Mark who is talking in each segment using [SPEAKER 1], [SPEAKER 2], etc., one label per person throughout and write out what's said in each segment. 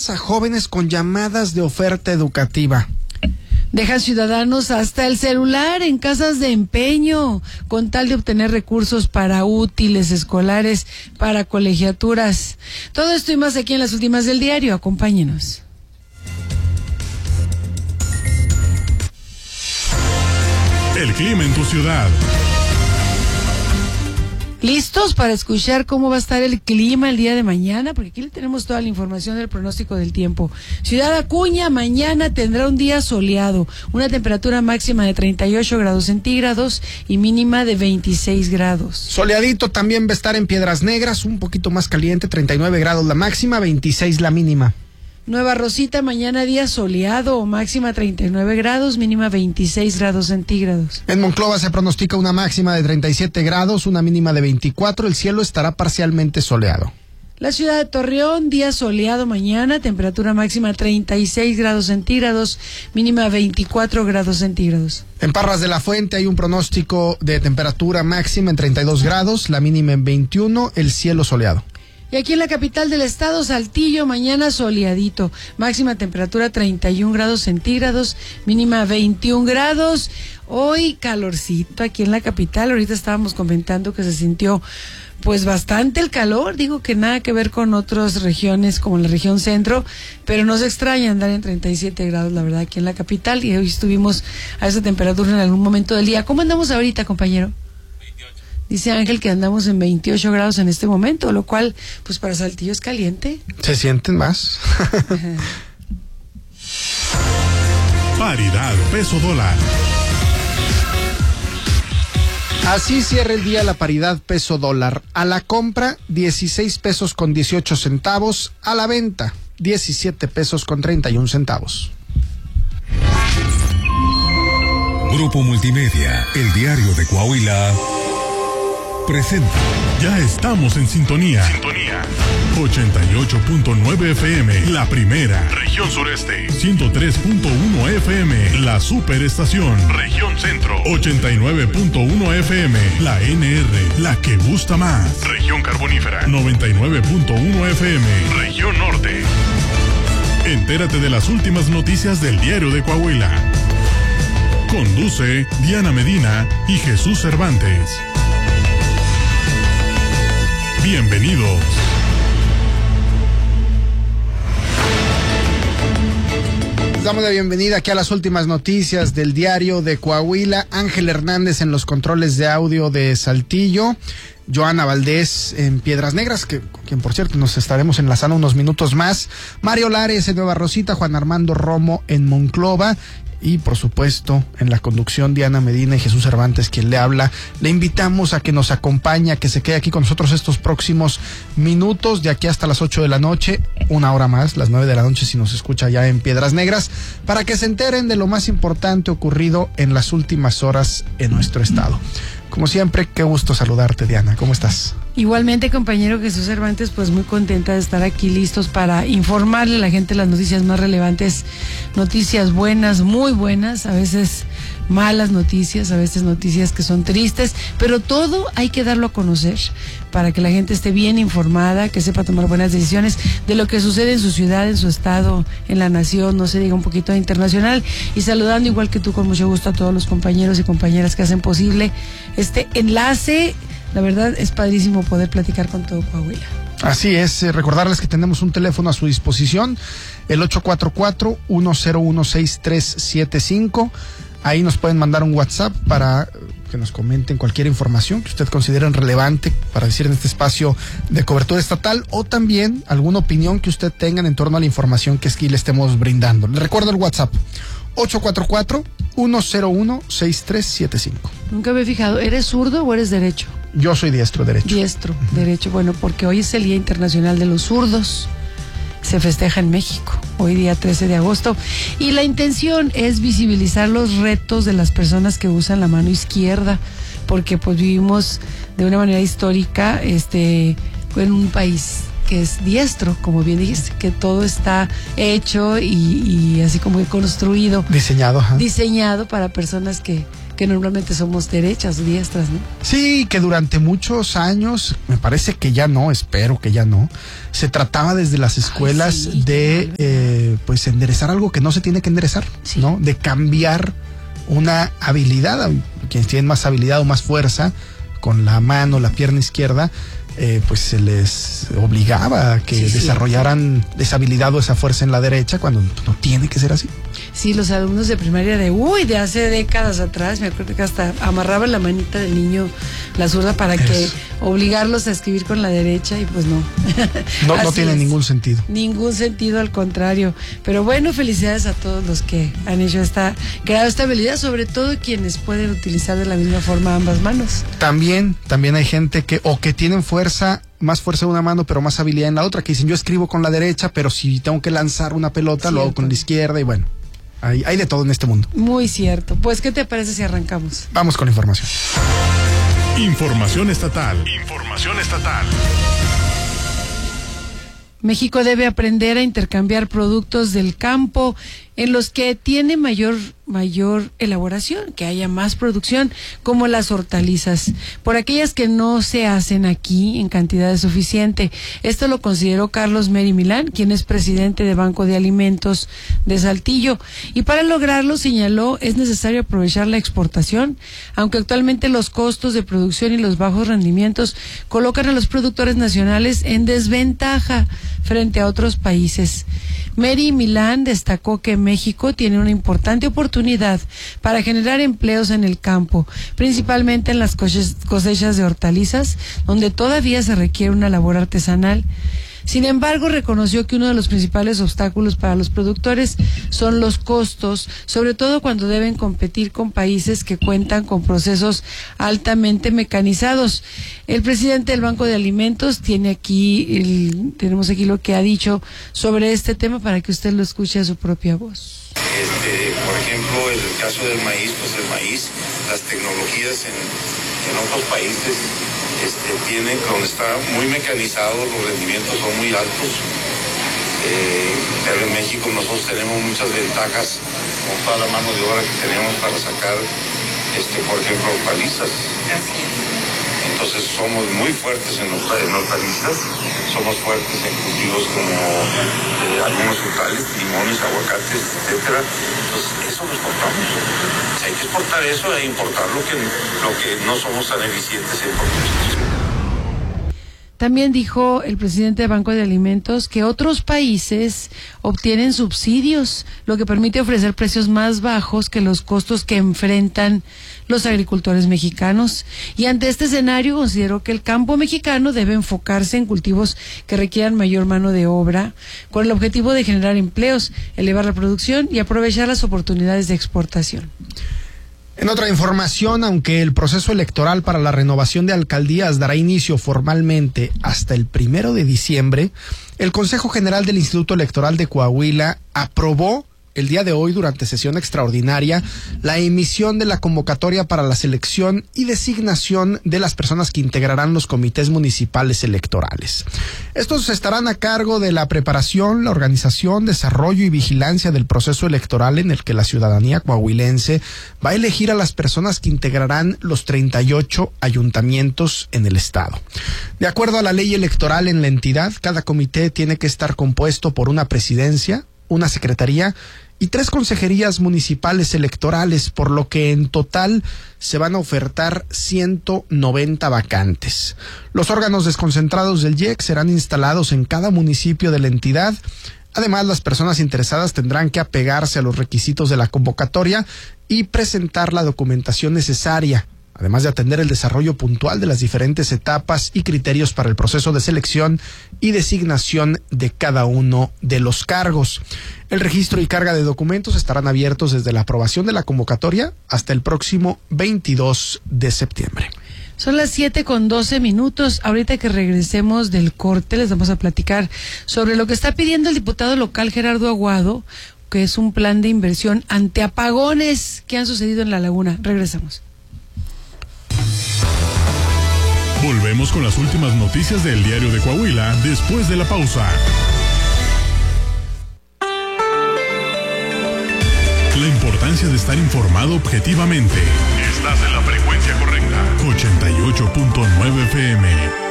[SPEAKER 1] multas a jóvenes con llamadas de oferta educativa.
[SPEAKER 2] Dejan ciudadanos hasta el celular en casas de empeño con tal de obtener recursos para útiles escolares, para colegiaturas. Todo esto y más aquí en las últimas del diario. Acompáñenos.
[SPEAKER 3] El clima en tu ciudad.
[SPEAKER 2] ¿Listos para escuchar cómo va a estar el clima el día de mañana? Porque aquí le tenemos toda la información del pronóstico del tiempo. Ciudad Acuña, mañana tendrá un día soleado, una temperatura máxima de 38 grados centígrados y mínima de 26 grados.
[SPEAKER 1] Soleadito también va a estar en Piedras Negras, un poquito más caliente, 39 grados la máxima, 26 la mínima.
[SPEAKER 2] Nueva Rosita, mañana día soleado, máxima 39 grados, mínima 26 grados centígrados.
[SPEAKER 1] En Monclova se pronostica una máxima de 37 grados, una mínima de 24, el cielo estará parcialmente soleado.
[SPEAKER 2] La ciudad de Torreón, día soleado mañana, temperatura máxima 36 grados centígrados, mínima 24 grados centígrados.
[SPEAKER 1] En Parras de la Fuente hay un pronóstico de temperatura máxima en 32 grados, la mínima en 21, el cielo soleado.
[SPEAKER 2] Y aquí en la capital del estado, Saltillo, mañana soleadito, máxima temperatura 31 grados centígrados, mínima 21 grados. Hoy calorcito aquí en la capital, ahorita estábamos comentando que se sintió pues bastante el calor, digo que nada que ver con otras regiones como la región centro, pero no se extraña andar en 37 grados, la verdad, aquí en la capital, y hoy estuvimos a esa temperatura en algún momento del día. ¿Cómo andamos ahorita, compañero? Dice Ángel que andamos en 28 grados en este momento, lo cual, pues para Saltillo es caliente.
[SPEAKER 1] ¿Se sienten más?
[SPEAKER 3] Paridad peso dólar.
[SPEAKER 1] Así cierra el día la paridad peso dólar. A la compra, 16 pesos con 18 centavos. A la venta, 17 pesos con 31 centavos.
[SPEAKER 4] Grupo Multimedia, el diario de Coahuila, presenta.
[SPEAKER 3] Ya estamos en sintonía. 88.9 FM, la primera. Región Sureste. 103.1 FM, la superestación. Región Centro. 89.1 FM, la NR, la que gusta más. Región Carbonífera. 99.1 FM, Región Norte. Entérate de las últimas noticias del diario de Coahuila. Conduce Diana Medina y Jesús Cervantes. Bienvenidos.
[SPEAKER 1] Les damos la bienvenida aquí a las últimas noticias del diario de Coahuila. Ángel Hernández en los controles de audio de Saltillo. Joana Valdés en Piedras Negras, quien por cierto nos estaremos enlazando unos minutos más. Mario Lares en Nueva Rosita, Juan Armando Romo en Monclova. Y por supuesto, en la conducción, Diana Medina y Jesús Cervantes, quien le habla. Le invitamos a que nos acompañe, a que se quede aquí con nosotros estos próximos minutos, de aquí hasta las 8 de la noche, una hora más, las 9 de la noche si nos escucha ya en Piedras Negras, para que se enteren de lo más importante ocurrido en las últimas horas en nuestro estado. Como siempre, qué gusto saludarte, Diana. ¿Cómo estás?
[SPEAKER 2] Igualmente, compañero Jesús Cervantes, pues muy contenta de estar aquí listos para informarle a la gente las noticias más relevantes, noticias buenas, muy buenas, a veces malas noticias, a veces noticias que son tristes, pero todo hay que darlo a conocer para que la gente esté bien informada, que sepa tomar buenas decisiones de lo que sucede en su ciudad, en su estado, en la nación, no se diga un poquito internacional, y saludando igual que tú con mucho gusto a todos los compañeros y compañeras que hacen posible este enlace. La verdad es padrísimo poder platicar con todo Coahuila.
[SPEAKER 1] Así es, recordarles que tenemos un teléfono a su disposición, el 844-101-6375. Ahí nos pueden mandar un WhatsApp para que nos comenten cualquier información que usted considere relevante para decir en este espacio de cobertura estatal, o también alguna opinión que usted tenga en torno a la información que aquí le estemos brindando. Le recuerdo el WhatsApp, 844-101-6375.
[SPEAKER 2] Nunca me he fijado, ¿eres zurdo o eres derecho?
[SPEAKER 1] Yo soy diestro derecho.
[SPEAKER 2] Diestro derecho, bueno, porque hoy es el Día Internacional de los Zurdos. Se festeja en México, hoy día 13 de agosto, y la intención es visibilizar los retos de las personas que usan la mano izquierda, porque pues vivimos de una manera histórica en un país que es diestro, como bien dijiste, que todo está hecho y así como construido.
[SPEAKER 1] Diseñado. Ajá.
[SPEAKER 2] Diseñado para personas que que normalmente somos derechas o diestras, ¿no?
[SPEAKER 1] Sí, que durante muchos años, me parece que ya no, espero que ya no, se trataba desde las escuelas
[SPEAKER 2] sí,
[SPEAKER 1] de pues enderezar algo que no se tiene que enderezar,
[SPEAKER 2] Sí.
[SPEAKER 1] ¿no? De cambiar una habilidad, quienes tienen más habilidad o más fuerza con la mano, la pierna izquierda, pues se les obligaba a que
[SPEAKER 2] Sí,
[SPEAKER 1] desarrollaran esa habilidad o esa fuerza en la derecha cuando no tiene que ser así.
[SPEAKER 2] Sí, los alumnos de primaria de hace décadas atrás, me acuerdo que hasta amarraban la manita del niño, la zurda, para que obligarlos a escribir con la derecha, y pues no.
[SPEAKER 1] No
[SPEAKER 2] Así
[SPEAKER 1] tiene
[SPEAKER 2] es.
[SPEAKER 1] ningún sentido.
[SPEAKER 2] Ningún sentido, al contrario. Pero bueno, felicidades a todos los que han hecho creado esta habilidad, sobre todo quienes pueden utilizar de la misma forma ambas manos.
[SPEAKER 1] También hay gente que tienen más fuerza de una mano, pero más habilidad en la otra, que dicen, yo escribo con la derecha, pero si tengo que lanzar una pelota, lo hago con la izquierda, y bueno, hay de todo en este mundo.
[SPEAKER 2] Muy cierto. Pues, ¿qué te parece si arrancamos?
[SPEAKER 1] Vamos con la información.
[SPEAKER 3] Información estatal. Información estatal.
[SPEAKER 2] México debe aprender a intercambiar productos del campo en los que tiene mayor elaboración, que haya más producción, como las hortalizas, por aquellas que no se hacen aquí en cantidad suficiente. Esto lo consideró Carlos Meri Milán, quien es presidente de Banco de Alimentos de Saltillo, y para lograrlo, señaló, es necesario aprovechar la exportación, aunque actualmente los costos de producción y los bajos rendimientos colocan a los productores nacionales en desventaja frente a otros países. Meri Milán destacó que México tiene una importante oportunidad para generar empleos en el campo, principalmente en las cosechas de hortalizas, donde todavía se requiere una labor artesanal. Sin embargo, reconoció que uno de los principales obstáculos para los productores son los costos, sobre todo cuando deben competir con países que cuentan con procesos altamente mecanizados. El presidente del Banco de Alimentos tenemos aquí lo que ha dicho sobre este tema para que usted lo escuche a su propia voz.
[SPEAKER 5] Por ejemplo, en el caso del maíz, pues el maíz, las tecnologías en otros países tienen, donde está muy mecanizado, los rendimientos son muy altos, pero en México nosotros tenemos muchas ventajas con toda la mano de obra que tenemos para sacar, por ejemplo, hortalizas. Entonces somos muy fuertes en hortalizas, somos fuertes en cultivos como algunos frutales, limones, aguacates, etcétera. Entonces eso lo exportamos. Si hay que exportar eso, hay que importar lo que no somos tan eficientes en producción.
[SPEAKER 2] También dijo el presidente del Banco de Alimentos que otros países obtienen subsidios, lo que permite ofrecer precios más bajos que los costos que enfrentan los agricultores mexicanos. Y ante este escenario consideró que el campo mexicano debe enfocarse en cultivos que requieran mayor mano de obra, con el objetivo de generar empleos, elevar la producción y aprovechar las oportunidades de exportación.
[SPEAKER 1] En otra información, aunque el proceso electoral para la renovación de alcaldías dará inicio formalmente hasta el 1 de diciembre, el Consejo General del Instituto Electoral de Coahuila aprobó el día de hoy, durante sesión extraordinaria, la emisión de la convocatoria para la selección y designación de las personas que integrarán los comités municipales electorales. Estos estarán a cargo de la preparación, la organización, desarrollo y vigilancia del proceso electoral, en el que la ciudadanía coahuilense va a elegir a las personas que integrarán los 38 ayuntamientos en el estado. De acuerdo a la ley electoral en la entidad, cada comité tiene que estar compuesto por una presidencia, una secretaría y 3 consejerías municipales electorales, por lo que en total se van a ofertar 190 vacantes. Los órganos desconcentrados del IEC serán instalados en cada municipio de la entidad. Además, las personas interesadas tendrán que apegarse a los requisitos de la convocatoria y presentar la documentación necesaria, además de atender el desarrollo puntual de las diferentes etapas y criterios para el proceso de selección y designación de cada uno de los cargos. El registro y carga de documentos estarán abiertos desde la aprobación de la convocatoria hasta el próximo 22 de septiembre.
[SPEAKER 2] Son las 7:12. Ahorita que regresemos del corte, les vamos a platicar sobre lo que está pidiendo el diputado local Gerardo Aguado, que es un plan de inversión ante apagones que han sucedido en La Laguna. Regresamos.
[SPEAKER 3] Volvemos con las últimas noticias del Diario de Coahuila después de la pausa. La importancia importancia de estar informado objetivamente. Estás en la frecuencia correcta. 88.9 FM.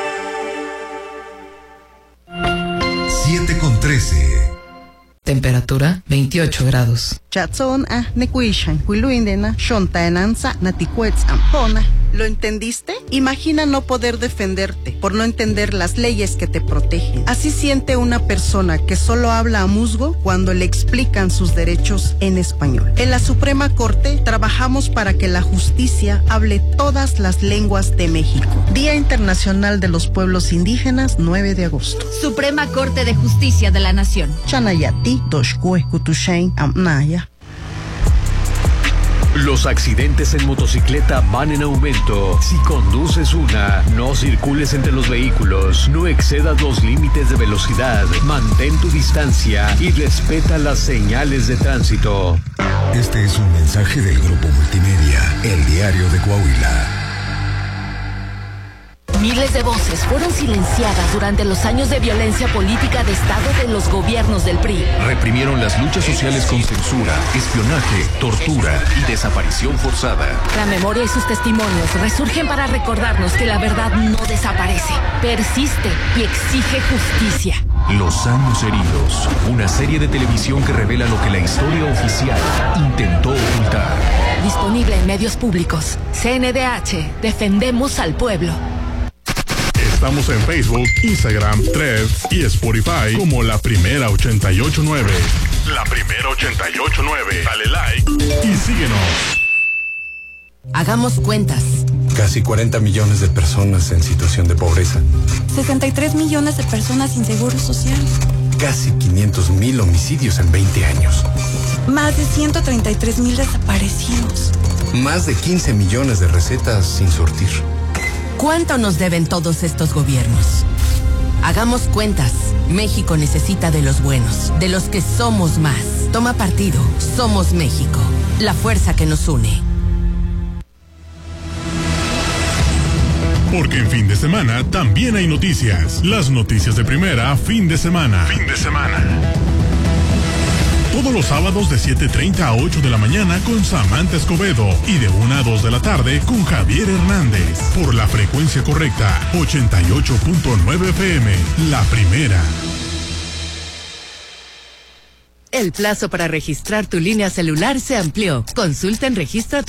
[SPEAKER 4] 7:13.
[SPEAKER 6] Temperatura 28 grados.
[SPEAKER 7] ¿Lo entendiste? Imagina no poder defenderte por no entender las leyes que te protegen. Así siente una persona que solo habla a musgo cuando le explican sus derechos en español. En la Suprema Corte trabajamos para que la justicia hable todas las lenguas de México. Día Internacional de los Pueblos Indígenas, 9 de agosto.
[SPEAKER 8] Suprema Corte de Justicia de la Nación.
[SPEAKER 7] Chanayati, Toshkue, Kutushain, Amnaya.
[SPEAKER 9] Los accidentes en motocicleta van en aumento. Si conduces una, no circules entre los vehículos, no excedas los límites de velocidad, mantén tu distancia y respeta las señales de tránsito.
[SPEAKER 4] Este es un mensaje del Grupo Multimedia, el diario de Coahuila.
[SPEAKER 8] Miles de voces fueron silenciadas durante los años de violencia política de Estado de los gobiernos del PRI.
[SPEAKER 10] Reprimieron las luchas sociales con censura, espionaje, tortura y desaparición forzada.
[SPEAKER 8] La memoria y sus testimonios resurgen para recordarnos que la verdad no desaparece, persiste y exige justicia.
[SPEAKER 10] Los años heridos, una serie de televisión que revela lo que la historia oficial intentó ocultar.
[SPEAKER 8] Disponible en medios públicos. CNDH, defendemos al pueblo.
[SPEAKER 3] Estamos en Facebook, Instagram, Threads y Spotify como La Primera 889. La Primera 889. Dale like y síguenos.
[SPEAKER 6] Hagamos cuentas.
[SPEAKER 11] Casi 40 millones de personas en situación de pobreza.
[SPEAKER 12] 63 millones de personas sin seguro social.
[SPEAKER 11] Casi 500,000 homicidios en 20 años.
[SPEAKER 12] Más de 133,000 desaparecidos.
[SPEAKER 11] Más de 15 millones de recetas sin surtir.
[SPEAKER 6] ¿Cuánto nos deben todos estos gobiernos? Hagamos cuentas. México necesita de los buenos, de los que somos más. Toma partido. Somos México. La fuerza que nos une.
[SPEAKER 3] Porque en fin de semana también hay noticias. Las noticias de primera, fin de semana. Fin de semana. Todos los sábados de 7:30 a 8 de la mañana con Samantha Escobedo y de 1 a 2 de la tarde con Javier Hernández. Por la frecuencia correcta, 88.9 FM, la primera.
[SPEAKER 6] El plazo para registrar tu línea celular se amplió. Consulta en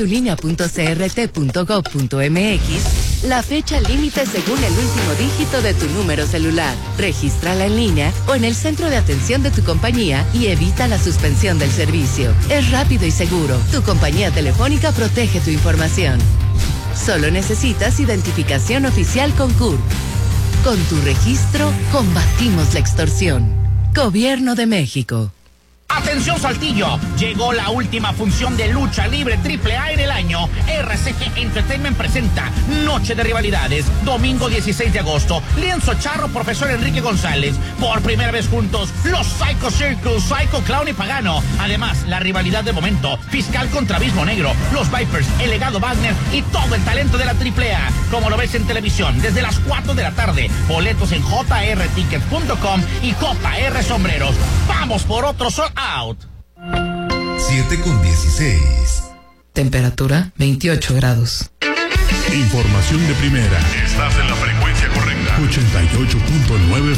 [SPEAKER 6] registratulinea.crt.gov.mx la fecha límite según el último dígito de tu número celular. Regístrala en línea o en el centro de atención de tu compañía y evita la suspensión del servicio. Es rápido y seguro. Tu compañía telefónica protege tu información. Solo necesitas identificación oficial con CURP. Con tu registro, combatimos la extorsión. Gobierno de México.
[SPEAKER 13] ¡Atención Saltillo! Llegó la última función de lucha libre AAA en el año. RCG Entertainment presenta Noche de Rivalidades, domingo 16 de agosto. Lienzo Charro, Profesor Enrique González. Por primera vez juntos, los Psycho Circus, Psycho Clown y Pagano. Además, la rivalidad de momento, Fiscal contra Abismo Negro, los Vipers, el legado Wagner y todo el talento de la AAA. Como lo ves en televisión, desde las 4 de la tarde. Boletos en jrtickets.com y JR Sombreros. ¡Vamos por otro sold out!
[SPEAKER 4] 7:16.
[SPEAKER 6] Temperatura 28 grados.
[SPEAKER 3] Información de primera. Estás en la frecuencia correcta. 88.9